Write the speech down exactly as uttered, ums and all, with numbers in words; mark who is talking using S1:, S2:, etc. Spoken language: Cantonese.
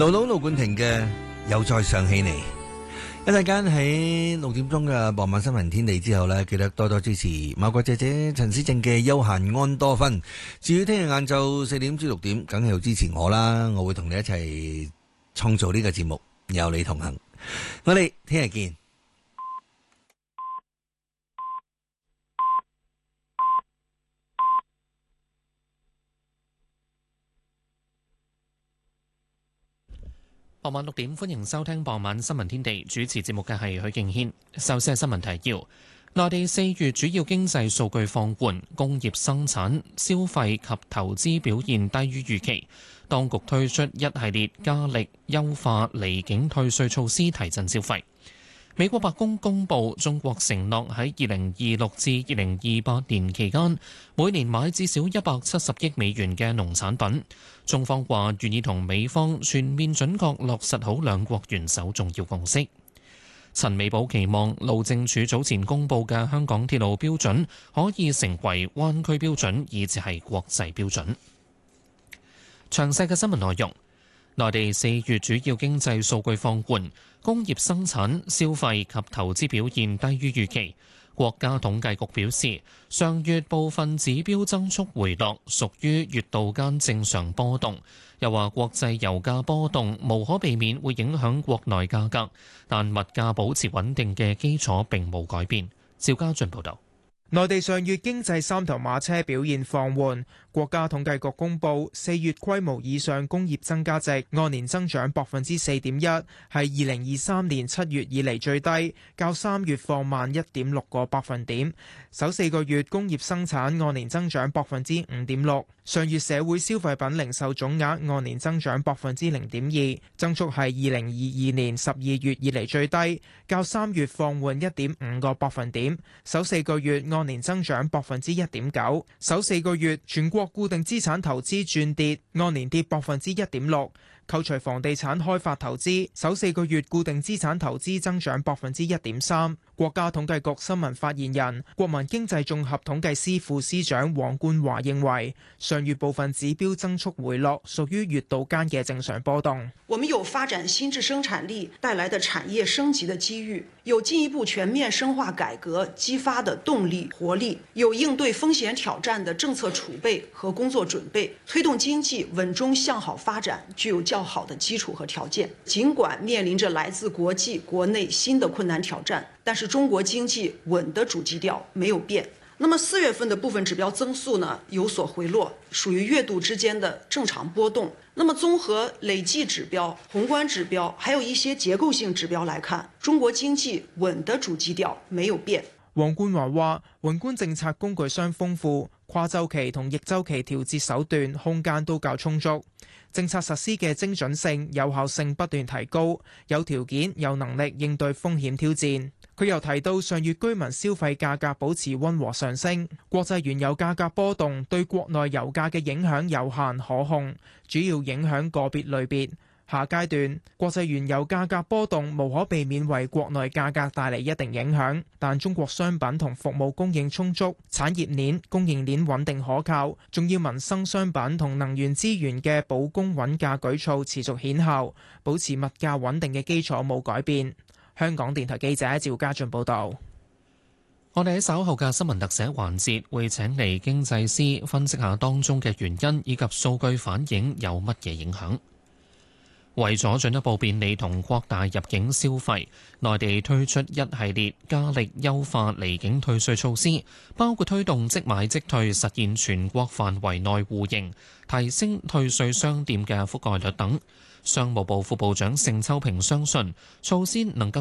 S1: 盧盧盧冠廷嘅又再想起你。一陣間喺六點鐘嘅傍晚新聞天地之後呢，記得多多支持某個姐姐陳思正嘅休閒安多芬。至於聽日晏晝四點至六點，梗係要支持我啦，我會同你一齊創造呢個節目，有你同行。我哋聽日見。
S2: 傍晚六點，歡迎收聽傍晚新聞天地。主持節目嘅係許敬軒。首先係新聞提要：內地四月主要經濟數據放緩，工業生產、消費及投資表現低於預期。當局推出一系列加力優化離境退稅措施，提振消費。美國白宮公佈，中國承諾喺二零二六至二零二八年期間，每年買至少一百七十億美元嘅農產品。中方話願意同美方全面準確落實好兩國元首重要共識。陳美寶期望路政署早前公佈嘅香港鐵路標準可以成為灣區標準，以至係國際標準。詳細嘅新聞內容。內地四月主要經濟數據放緩，工業生產、消費及投資表現低於預期。國家統計局表示，上月部分指標增速回落，屬於月度間正常波動。又話國際油價波動無可避免會影響國內價格，但物價保持穩定嘅基礎並冇改變。趙家俊報導。
S3: 內地上月經濟三頭馬車表現放緩，國家統計局公佈四月規模以上工業增加值按年增長百分之四點一，係二零二三年七月以嚟最低，較三月放慢一點六個百分點。首四個月工業生產按年增長百分之五點六，上月社會消費品零售總額按年增長百分之零點二，增速係二零二二年十二月以嚟最低，較三月放緩一點五個百分點。首四個月按年增長百分之一點九，首四個月全國固定資產投資轉跌，按年跌百分之一點六。扣除房地產開發投資，首四個月固定資產投資增長百分之一點三。國家統計局新聞發言人、國民經濟綜合統計司副司長黃冠華認為，上月部分指標增速回落，屬於月度間嘅正常波動。
S4: 我們有發展新質生產力帶來的產業升級的機遇，有進一步全面深化改革激發的動力活力，有應對風險挑戰的政策儲備和工作準備，推動經濟穩中向好發展，具有較好的基礎和條件。儘管面臨着來自國際、國內新的困難挑戰，但是中國經濟穩的主基調沒有變。那麼四月份的部分指標增速呢有所回落，屬於月度之間的正常波動。那麼綜合累計指標、宏觀指標，還有一些結構性指標來看，中國經濟穩的主基調沒有變。
S3: 黃冠華話：宏觀政策工具箱豐富，跨週期同逆週期調節手段空間都較充足，政策實施嘅精準性、有效性不斷提高，有條件、有能力應對風險挑戰。佢又提到，上月居民消費價格保持溫和上升，國際原油價格波動對國內油價嘅影響有限可控，主要影響個別類別。下階段，國際原油價格波動無可避免為國內價格帶嚟一定影響，但中國商品同服務供應充足，產業鏈、供應鏈穩定可靠，重要民生商品同能源資源嘅保供穩價舉措持續顯效，保持物價穩定嘅基礎冇改變。香港電台記者趙家俊報道。
S2: 我哋喺稍後嘅新聞特寫環節會請嚟經濟師分析下當中嘅原因，以及數據反映有乜嘢影響。為咗進一步便利同擴大入境消費，內地推出一系列加力優化離境退稅措施，包括推動即買即退，實現全國範圍內互認，提升退稅商店嘅覆蓋率等。商務部副部長盛秋平相信措施能夠